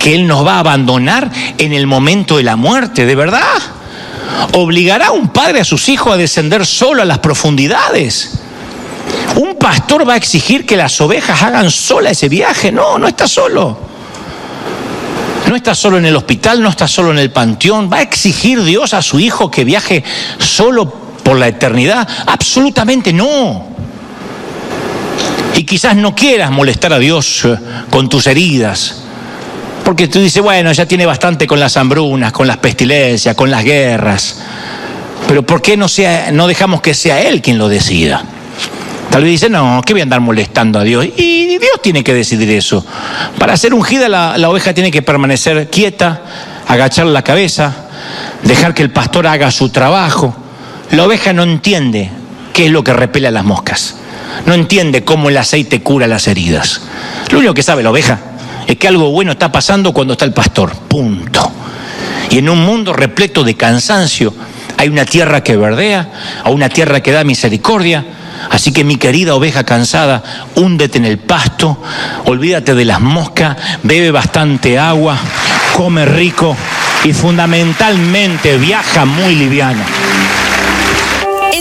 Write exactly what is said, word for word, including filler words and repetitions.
que Él nos va a abandonar en el momento de la muerte, ¿de verdad? ¿Obligará un padre a sus hijos a descender solo a las profundidades? ¿Un pastor va a exigir que las ovejas hagan sola ese viaje? No, no está solo. No está solo en el hospital, no está solo en el panteón. ¿Va a exigir Dios a su hijo que viaje solo por la eternidad? Absolutamente no. Y quizás no quieras molestar a Dios con tus heridas, porque tú dices, bueno, ya tiene bastante con las hambrunas, con las pestilencias, con las guerras. Pero ¿por qué no, sea, no dejamos que sea Él quien lo decida? Tal vez dice, no, ¿qué voy a andar molestando a Dios? Y Dios tiene que decidir eso. Para ser ungida la, la oveja tiene que permanecer quieta, agachar la cabeza, dejar que el pastor haga su trabajo. La oveja no entiende qué es lo que repele a las moscas. No entiende cómo el aceite cura las heridas. Lo único que sabe la oveja es que algo bueno está pasando cuando está el pastor. Punto. Y en un mundo repleto de cansancio, hay una tierra que verdea, hay una tierra que da misericordia. Así que mi querida oveja cansada, húndete en el pasto, olvídate de las moscas, bebe bastante agua, come rico y fundamentalmente viaja muy liviano.